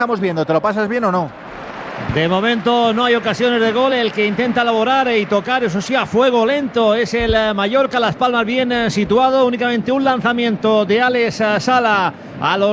estamos viendo, ¿te lo pasas bien o no? De momento no hay ocasiones de gol. El que intenta elaborar y tocar, eso sí, a fuego lento, es el Mallorca. Las Palmas bien situado. Únicamente un lanzamiento de Alex Sala a los